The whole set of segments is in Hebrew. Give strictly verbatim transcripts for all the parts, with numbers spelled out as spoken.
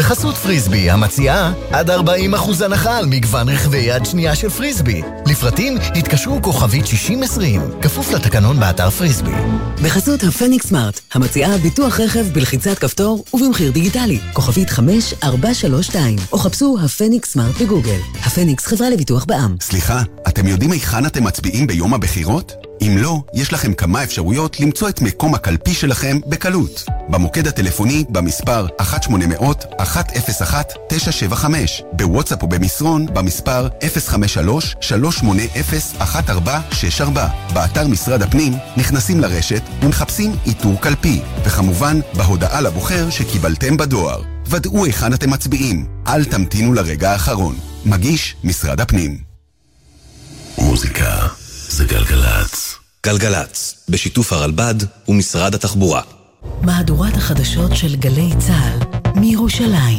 בחסות פריסבי, המציעה עד ארבעים אחוז הנחה על מגוון רכבי יד שנייה של פריסבי. לפרטים התקשרו כוכבית שישים עשרים, כפוף לתקנון באתר פריסבי. בחסות הפניקס סמארט, המציעה ביטוח רכב בלחיצת כפתור ובמחיר דיגיטלי, כוכבית חמש ארבע שלוש שתיים, או חפשו הפניקס סמארט בגוגל. הפניקס חברה לביטוח בע"מ. סליחה, אתם יודעים היכן אתם מצביעים ביום הבחירות? אם לא, יש לכם כמה אפשרויות למצוא את מקום הקלפי שלכם בקלות. במוקד הטלפוני במספר אחת שמונה מאות אחת אפס אחת תשע שבע חמש, בוואטסאפ או במסרון במספר אפס חמש שלוש שלוש שמונה אפס אחת ארבע שש ארבע. באתר משרד הפנים נכנסים לרשת ומחפשים איתור קלפי, וכמובן בהודעה לבוחר שקיבלתם בדואר. ודאו היכן אתם מצביעים, אל תמתינו לרגע האחרון. מגיש משרד הפנים. מוזיקה זה גלגלץ. גלגלץ, בשיתוף הרלב"ד ומשרד התחבורה. מהדורת החדשות של גלי צה"ל מירושלים.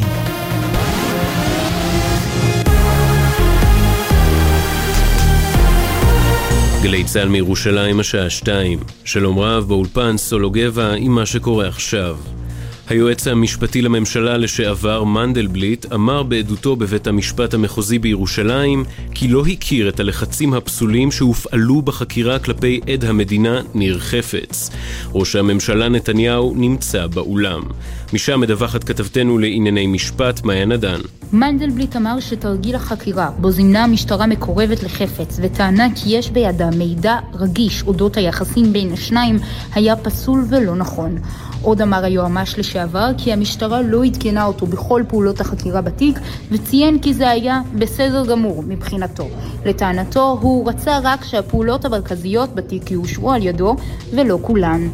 גלי צה"ל מירושלים, השעה שתיים. שלום רב, באולפן סולוגבה עם מה שקורה עכשיו. היועץ המשפטי לממשלה לשעבר מנדלבליט אמר בעדותו בבית המשפט המחוזי בירושלים כי לא הכיר את הלחצים הפסולים שהופעלו בחקירה כלפי עד המדינה ניר חפץ. ראש הממשלה נתניהו נמצא באולם. משם מדווחת כתבתנו לענייני משפט מאיה נדן. מנדלבליט אמר שתרגיל החקירה בו זימנה המשטרה מקורבת לחפץ וטענה כי יש בידה מידע רגיש אודות היחסים בין השניים היה פסול ולא נכון. עוד אמר היועמ"ש לשעבר כי המשטרה לא עדכנה אותו בכל פעולות החקירה בתיק וציין כי זה היה בסדר גמור מבחינתו. לטענתו הוא רצה רק שהפעולות המרכזיות בתיק יאושרו על ידו ולא כולן.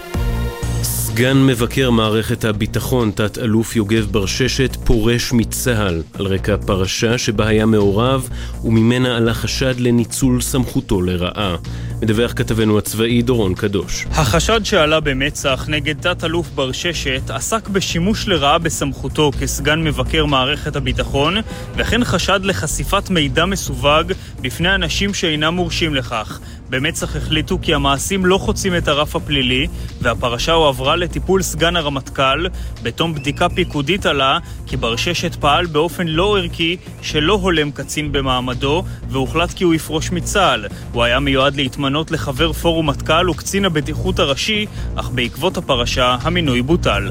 סגן מבקר מערכת הביטחון תת אלוף יוגב ברששת פורש מצה"ל על רקע פרשה שבה היה מעורב וממנה עלה חשד לניצול סמכותו לרעה. מדווח כתבנו הצבאי דורון קדוש. החשד שעלה במצח נגד תת אלוף ברששת עסק בשימוש לרעה בסמכותו כסגן מבקר מערכת הביטחון, וכן חשד לחשיפת מידע מסווג בפני אנשים שאינם מורשים לכך. במצח החליטו כי המעשים לא חוצים את הרף הפלילי, והפרשה הועברה לטיפול סגן הרמטכ"ל. בתום בדיקה פיקודית עלה כי ברששת פעל באופן לא ערכי שלא הולם קצין במעמדו, והוחלט כי הוא יפרוש מצה"ל. הוא היה מיועד להתמנות לחבר פורום מטכ"ל וקצין הבטיחות הראשי, אך בעקבות הפרשה המינוי בוטל.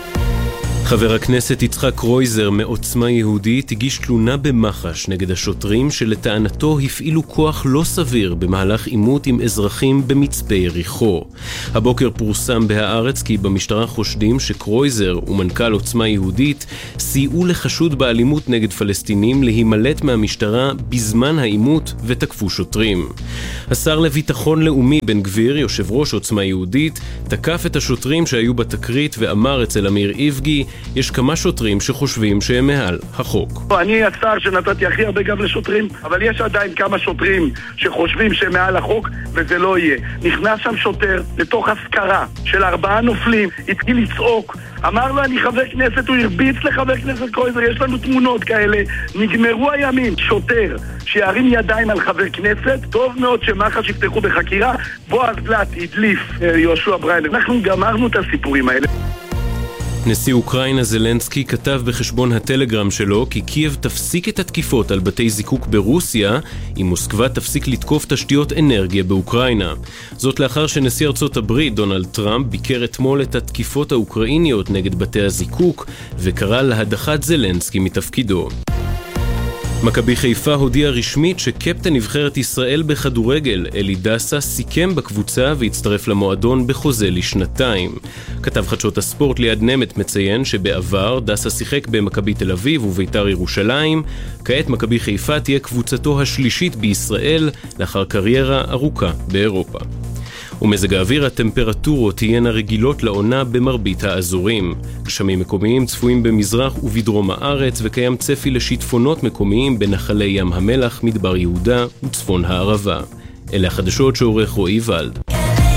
חבר הכנסת יצחק קרויזר מעוצמה יהודית הגיש תלונה במח"ש נגד השוטרים שלטענתו הפעילו כוח לא סביר במהלך עימות עם אזרחים במצפה יריחו. הבוקר פורסם בהארץ כי במשטרה חושדים שקרויזר ומנכ"ל עוצמה יהודית סייעו לחשוד באלימות נגד פלסטינים להימלט מהמשטרה בזמן העימות ותקפו שוטרים. השר לביטחון לאומי בן גביר, יושב ראש עוצמה יהודית, תקף את השוטרים שהיו בתקרית ואמר אצל אמיר איבגי יש כמה שוטרים שחושבים שהם מעל החוק. אני השר שנתתי הכי הרבה גב לשוטרים, אבל יש עדיין כמה שוטרים שחושבים שהם מעל החוק, וזה לא יהיה. נכנס שם שוטר לתוך הסקרה של ארבעה נופלים, התחיל לצעוק, אמר לו אני חבר כנסת, הוא הרביץ לחבר כנסת קרויזר, יש לנו תמונות כאלה, נגמרו הימים. שוטר שירים ידיים על חבר כנסת, טוב מאוד שמח"ש יפתחו בחקירה. בועז בלט הדליף יהושע בריינר, אנחנו גמרנו את הסיפורים האלה. נשיא אוקראינה זלנסקי כתב בחשבון הטלגרם שלו כי קייב תפסיק את התקיפות על בתי זיקוק ברוסיה אם מוסקבה תפסיק לתקוף תשתיות אנרגיה באוקראינה. זאת לאחר שנשיא ארצות הברית דונלד טראמפ ביקר אתמול את התקיפות האוקראיניות נגד בתי הזיקוק וקרא להדחת זלנסקי מתפקידו. מכבי חיפה הודיע רשמית שקפטן נבחרת ישראל בכדורגל אלי דסה סיכם בקבוצה והצטרף למועדון בחוזה לשנתיים. כתב חדשות הספורט ליד נמת מציין שבעבר דסה שיחק במכבי תל אביב וביתר ירושלים. כעת מכבי חיפה תהיה קבוצתו השלישית בישראל לאחר קריירה ארוכה באירופה. ומזג האוויר, הטמפרטורות תהיינה רגילות לעונה במרבית האזורים. גשמים מקומיים צפויים במזרח ובדרום הארץ וקיים צפי לשיטפונות מקומיים בנחלי ים המלח, מדבר יהודה וצפון הערבה. אלה החדשות שעורך רועי ולד.